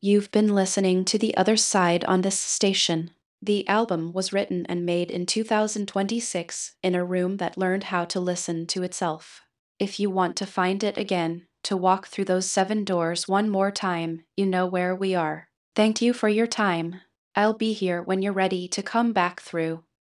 You've been listening to The Other Side on this station. The album was written and made in 2026 in a room that learned how to listen to itself. If you want to find it again, to walk through those seven doors one more time, you know where we are. Thank you for your time. I'll be here when you're ready to come back through.